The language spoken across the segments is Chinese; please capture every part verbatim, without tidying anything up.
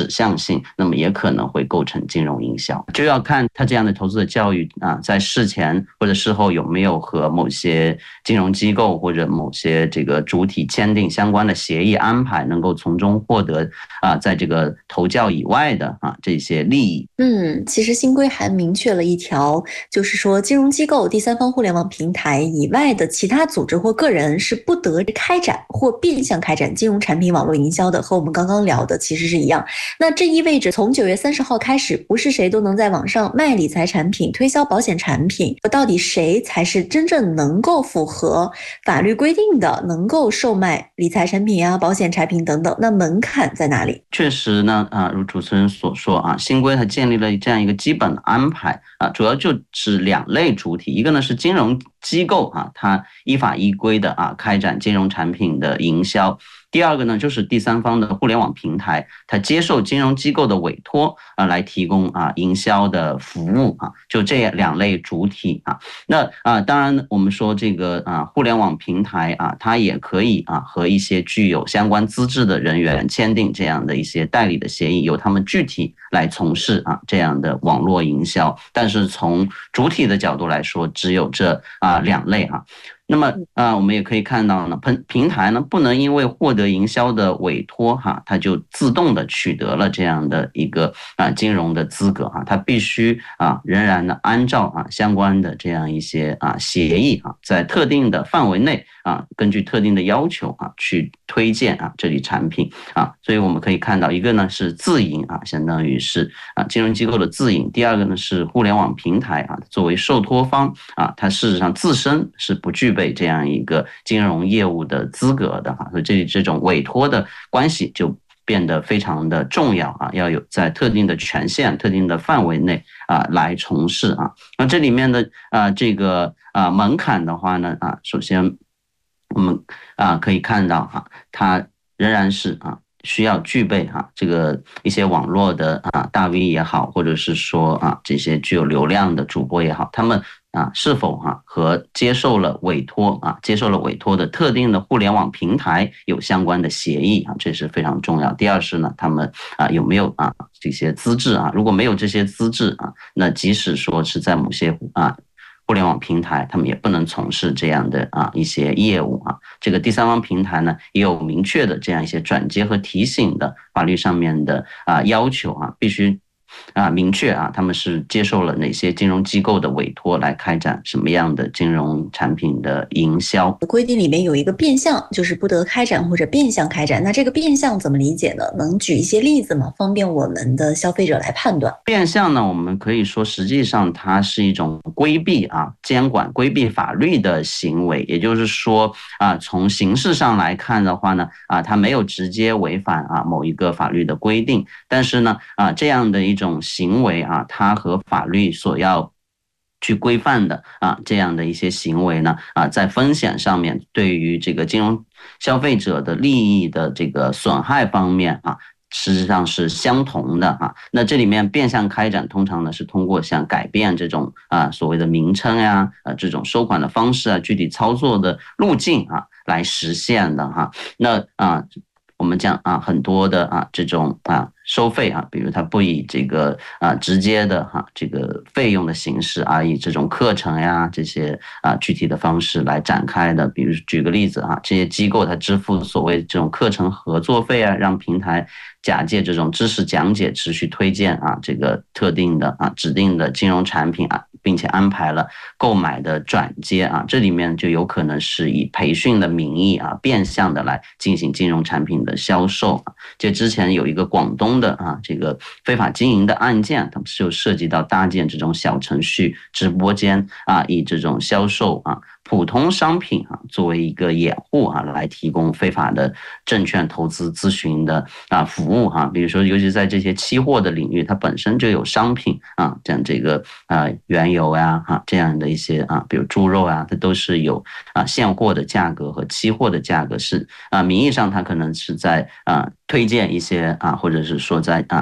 指向性，那么也可能会构成金融营销。就要看他这样的投资者教育啊，在事前或者事后有没有和某些金融机构或者某些这个主体签订相关的协议安排，能够从中获得啊，在这个投教以外的啊这些利益。 嗯，其实新规还明确了一条，就是说金融机构、第三方互联网平台以外的其他组织或个人是不得开展或变相开展金融产品网络营销的，和我们刚刚聊的其实是一样。那这意味着从九月三十号开始，不是谁都能在网上卖理财产品、推销保险产品。到底谁才是真正能够符合法律规定的，能够售卖理财产品啊、保险产品等等？那门槛在哪里？ 确实呢，啊，如主持人所说啊，新规它建立了这样一个基本的安排啊，主要就是两类主体，一个呢是金融机构啊，它依法依规的啊开展金融产品的营销。第二个呢，就是第三方的互联网平台，它接受金融机构的委托啊，来提供啊营销的服务啊，就这两类主体啊。那啊，当然我们说这个啊互联网平台啊，它也可以啊和一些具有相关资质的人员签订这样的一些代理的协议，由他们具体来从事啊这样的网络营销。但是从主体的角度来说，只有这啊两类啊。那么啊，我们也可以看到呢，平平台呢不能因为获得营销的委托哈，它就自动的取得了这样的一个啊金融的资格哈，它必须啊仍然呢按照啊相关的这样一些啊协议啊，在特定的范围内啊，根据特定的要求啊去推荐啊这类产品啊，所以我们可以看到，一个呢是自营啊，相当于是啊金融机构的自营；第二个呢是互联网平台啊，作为受托方啊，它事实上自身是不具备这样一个金融业务的资格的哈，所以这这种委托的关系就变得非常的重要啊，要有在特定的权限、特定的范围内啊来从事啊。那这里面的啊这个啊门槛的话呢啊，首先我们啊可以看到哈，它仍然是啊。需要具备哈、啊、这个一些网络的啊大 V 也好，或者是说啊这些具有流量的主播也好，他们啊是否啊和接受了委托啊接受了委托的特定的互联网平台有相关的协议啊，这是非常重要。第二是呢，他们啊有没有啊这些资质啊？如果没有这些资质啊，那即使说是在某些啊。互联网平台，他们也不能从事这样的啊一些业务啊。这个第三方平台呢，也有明确的这样一些转接和提醒的法律上面的啊要求啊，必须啊明确啊，他们是接受了哪些金融机构的委托来开展什么样的金融产品的营销。 规定里面有一个变相，就是不得开展或者变相开展。那这个变相怎么理解呢？能举一些例子吗？方便我们的消费者来判断。 变相呢，我们可以说实际上它是一种规避啊监管、规避法律的行为。也就是说啊，从形式上来看的话呢，啊，它没有直接违反啊某一个法律的规定，但是呢，啊这样的一种行为啊，它和法律所要去规范的啊这样的一些行为呢，啊在风险上面对于这个金融消费者的利益的这个损害方面啊，实际上是相同的啊。那这里面变相开展通常呢是通过像改变这种啊所谓的名称呀、啊，这种收款的方式啊，具体操作的路径啊来实现的哈。那啊。我们讲啊，很多的啊这种啊收费啊，比如它不以这个啊直接的哈、啊、这个费用的形式，而以这种课程呀这些啊具体的方式来展开的。比如举个例子啊，这些机构它支付所谓这种课程合作费啊，让平台假借这种知识讲解持续推荐啊这个特定的啊指定的金融产品啊，并且安排了购买的转接啊，这里面就有可能是以培训的名义啊，变相的来进行金融产品的销售啊。就之前有一个广东的啊这个非法经营的案件，它就涉及到搭建这种小程序直播间啊，以这种销售啊普通商品啊作为一个掩护啊，来提供非法的证券投资咨询的啊服务哈、啊。比如说，尤其在这些期货的领域，它本身就有商品啊，像这个啊原油呀啊这样的一些啊，比如猪肉啊，它都是有啊现货的价格和期货的价格是啊，名义上它可能是在啊推荐一些啊，或者是说在啊。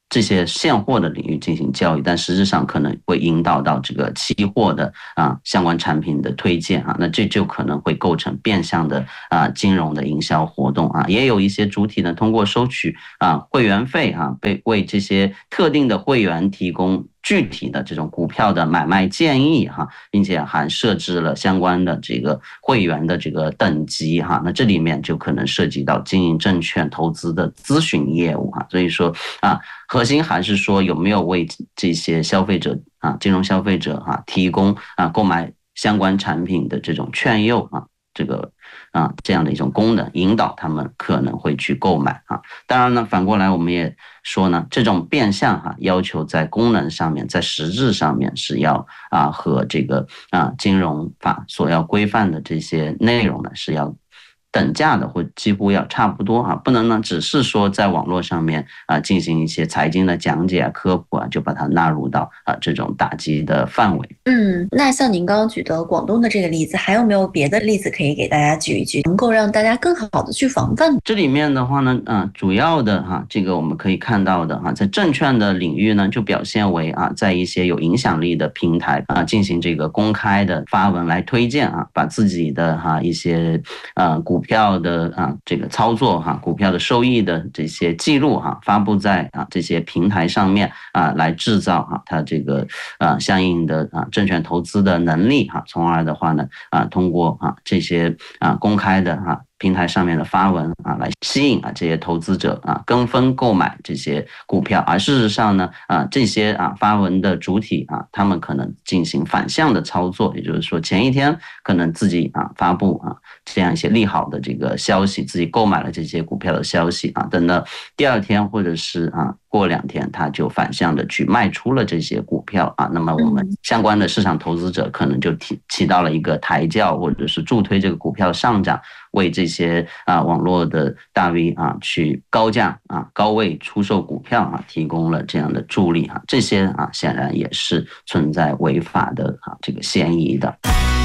这些现货的领域进行交易，但实质上可能会引导到这个期货的啊相关产品的推荐啊，那这就可能会构成变相的啊金融的营销活动啊。也有一些主体呢，通过收取啊会员费啊，被为这些特定的会员提供具体的这种股票的买卖建议哈，并且还设置了相关的这个会员的这个等级哈，那这里面就可能涉及到经营证券投资的咨询业务哈，所以说啊，核心还是说有没有为这些消费者啊，金融消费者啊提供啊购买相关产品的这种劝诱啊，这个啊这样的一种功能，引导他们可能会去购买啊。当然呢，反过来我们也说呢，这种变相哈、啊、要求在功能上面，在实质上面是要啊和这个啊金融法所要规范的这些内容呢是要等价的，或几乎要差不多啊，不能呢只是说在网络上面啊进行一些财经的讲解啊、科普啊，就把它纳入到啊这种打击的范围。 嗯，那像您刚刚举的广东的这个例子，还有没有别的例子可以给大家举一举，能够让大家更好的去防范？ 这里面的话呢，啊，主要的哈、啊，这个我们可以看到的哈、啊，在证券的领域呢，就表现为啊，在一些有影响力的平台啊，进行这个公开的发文来推荐啊，把自己的哈、啊、一些呃股票的啊这个操作哈、啊，股票的收益的这些记录哈、啊，发布在啊这些平台上面啊，来制造啊它这个啊相应的啊证券投资的能力哈、啊，从而的话呢啊通过啊这些啊公开的哈、啊。平台上面的发文啊，来吸引啊这些投资者啊跟风购买这些股票，而事实上呢啊这些啊发文的主体啊，他们可能进行反向的操作，也就是说前一天可能自己啊发布啊这样一些利好的这个消息，自己购买了这些股票的消息啊，等到第二天或者是啊过两天，他就反向的去卖出了这些股票啊，那么我们相关的市场投资者可能就起起到了一个抬轿或者是助推这个股票上涨，为这些啊网络的大 V 啊去高价啊高位出售股票啊提供了这样的助力啊，这些啊显然也是存在违法的啊这个嫌疑的。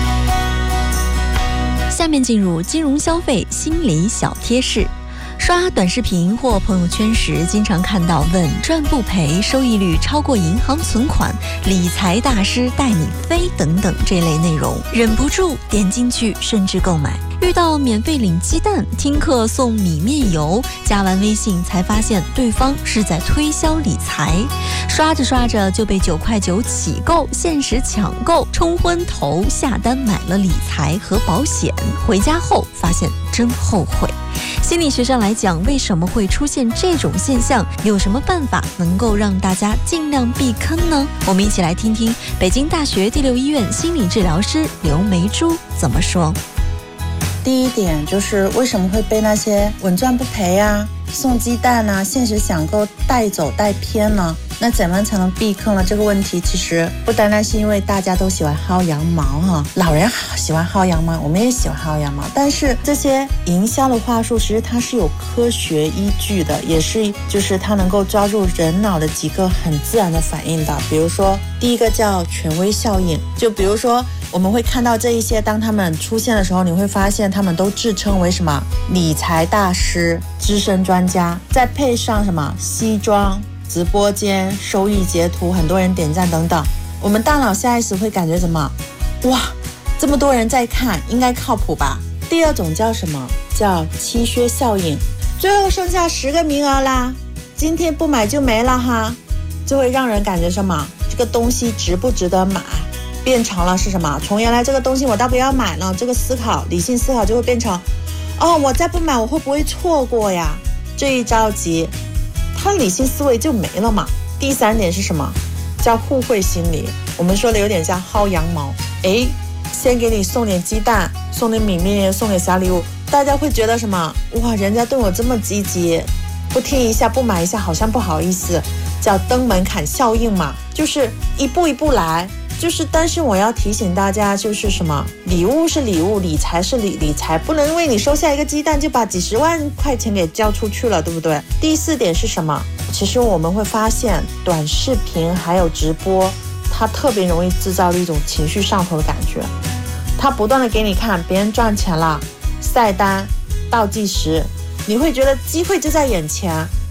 下面进入金融消费心理小贴士。刷短视频或朋友圈时，经常看到稳赚不赔、收益率超过银行存款、理财大师带你飞等等这类内容，忍不住点进去，甚至购买。遇到免费领鸡蛋、听课送米面油，加完微信才发现对方是在推销理财，刷着刷着就被九块九起购、限时抢购冲昏头，下单买了理财和保险，回家后发现真后悔。心理学上来讲，为什么会出现这种现象？有什么办法能够让大家尽量避坑呢？我们一起来听听北京大学第六医院心理治疗师刘梅珠怎么说。 第一点就是为什么会被那些稳赚不赔啊、送鸡蛋啊、限时抢购带走带偏呢？那怎么才能避坑了这个问题？其实不单单是因为大家都喜欢薅羊毛哈，老人喜欢薅羊毛，我们也喜欢薅羊毛，但是这些营销的话术其实它是有科学依据的，也是就是它能够抓住人脑的几个很自然的反应的。比如说第一个叫权威效应，就比如说我们会看到这一些，当他们出现的时候，你会发现他们都自称为什么理财大师、资深专家，再配上什么西装、直播间、收益截图，很多人点赞等等，我们大脑下意识会感觉什么？哇，这么多人在看，应该靠谱吧？第二种叫什么？叫稀缺效应，最后剩下十个名额啦，今天不买就没了哈，就会让人感觉什么？这个东西值不值得买？变成了是什么？从原来这个东西我倒不要买呢，这个思考理性思考就会变成，哦，我再不买我会不会错过呀？这一着急，他理性思维就没了嘛。第三点是什么？叫互惠心理，我们说的有点像薅羊毛。诶，先给你送点鸡蛋，送点米面，送点小礼物，大家会觉得什么？哇，人家对我这么积极，不听一下不买一下好像不好意思，叫登门槛效应嘛，就是一步一步来。就是，但是我要提醒大家，就是什么，礼物是礼物，理财是理理财，不能为你收下一个鸡蛋就把几十万块钱给交出去了，对不对？第四点是什么？其实我们会发现，短视频还有直播，它特别容易制造一种情绪上头的感觉。它不断的给你看别人赚钱了，晒单、倒计时，你会觉得机会就在眼前，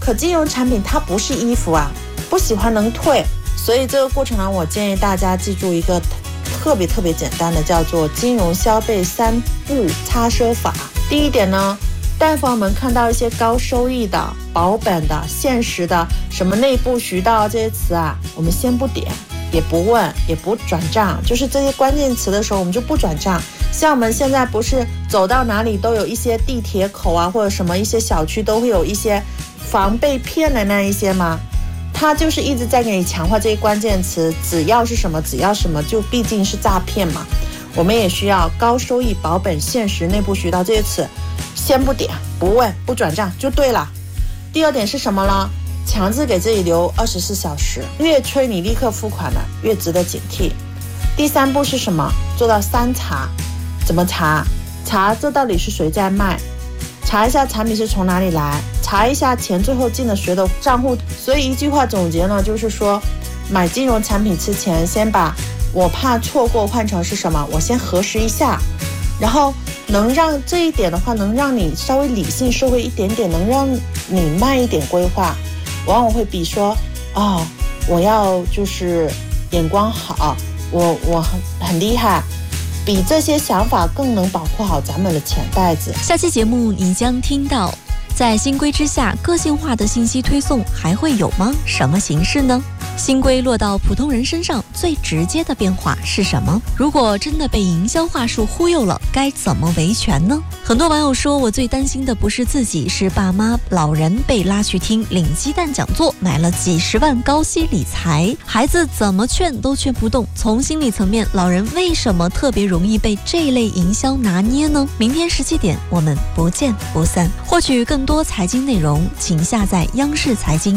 可金融产品它不是衣服啊，不喜欢能退。所以这个过程呢，我建议大家记住一个特别特别简单的，叫做金融消费三不擦奢法。第一点呢，但凡我们看到一些高收益的、保本的、现实的，什么内部渠道这些词啊，我们先不点，也不问，也不转账，就是这些关键词的时候我们就不转账。像我们现在不是走到哪里都有一些地铁口啊，或者什么一些小区都会有一些防被骗的那一些吗？他就是一直在给你强化这些关键词，只要是什么只要什么，就毕竟是诈骗嘛。我们也需要高收益、保本、现实、内部渠道这些词，先不点、不问、不转账就对了。第二点是什么呢？强制给自己留二十四小时，越催你立刻付款的，越值得警惕。第三步是什么？做到三查。怎么查？查这到底是谁在卖，查一下产品是从哪里来，查一下钱最后进了谁的账户。所以一句话总结呢，就是说买金融产品之前，先把我怕错过换成是什么，我先核实一下，然后能让这一点的话，能让你稍微理性收回一点点，能让你慢一点规划，往往会比说哦，我要就是眼光好，我我很很厉害，比这些想法更能保护好咱们的钱袋子。 下期节目你将听到，在新规之下，个性化的信息推送还会有吗？什么形式呢？新规落到普通人身上，最直接的变化是什么？如果真的被营销话术忽悠了，该怎么维权呢？很多网友说，我最担心的不是自己，是爸妈、老人被拉去听领鸡蛋讲座，买了几十万高息理财，孩子怎么劝都劝不动。从心理层面，老人为什么特别容易被这类营销拿捏呢？明天十七点，我们不见不散。获取更多财经内容，请下载央视财经。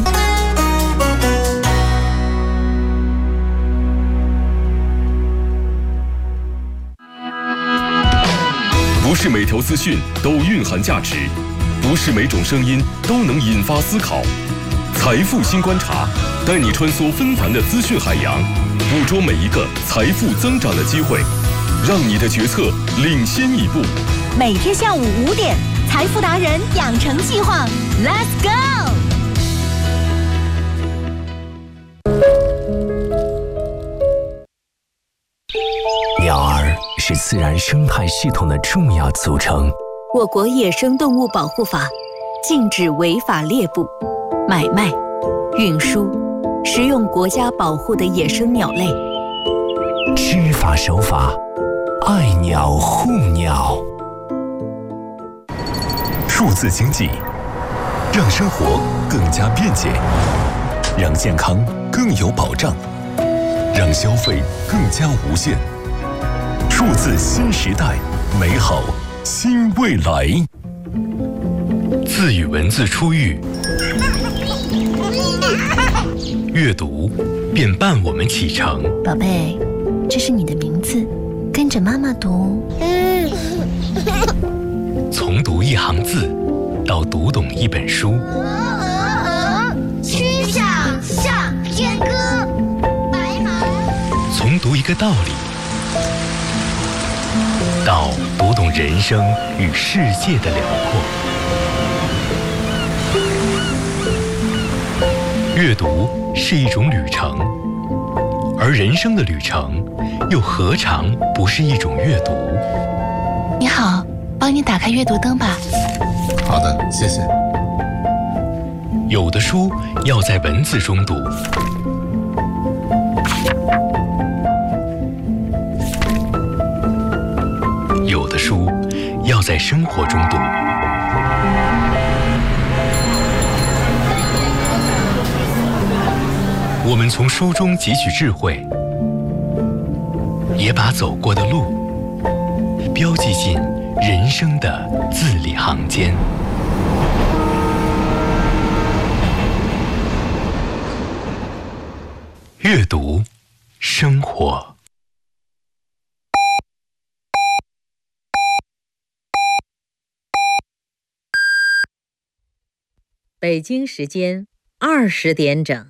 不是每条资讯都蕴含价值，不是每种声音都能引发思考。财富新观察，带你穿梭纷繁的资讯海洋，捕捉每一个财富增长的机会，让你的决策领先一步。 每天下午五点，财富达人养成计划 ，Let's go！ 鸟儿是自然生态系统的重要组成。 我国野生动物保护法禁止违法猎捕、买卖、运输、食用国家保护的野生鸟类。 知法守法，爱鸟护鸟。数字经济让生活更加便捷，让健康更有保障，让消费更加无限。数字新时代，美好新未来。 字与文字初遇，阅读便伴我们启程。 宝贝，这是你的名字，跟着妈妈读。 从读一行字到读懂一本书， 曲项向天歌，白马。 从读一个道理到读懂人生与世界的辽阔。阅读是一种旅程，而人生的旅程又何尝不是一种阅读？ 你好，帮你打开阅读灯吧。 好的，谢谢。 有的书要在文字中读，有的书要在生活中读。我们从书中汲取智慧，也把走过的路标记进人生的字里行间。阅读，生活。 北京时间二十点整。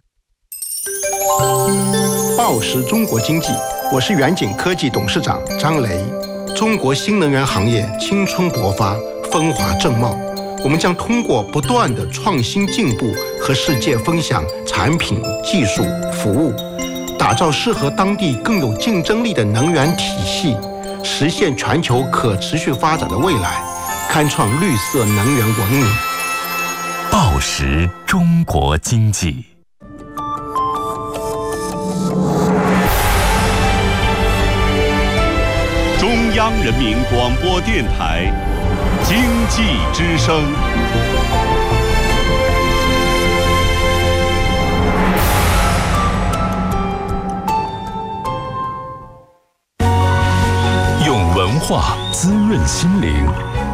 报时中国经济，我是远景科技董事长张雷。中国新能源行业青春勃发，风华正茂， 我们将通过不断的创新进步和世界分享产品、技术、服务，打造适合当地更有竞争力的能源体系，实现全球可持续发展的未来，开创绿色能源文明。 报时中国经济。 中央人民广播电台经济之声。 用文化滋润心灵，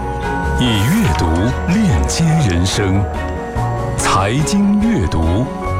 以阅读链接人生。财经阅读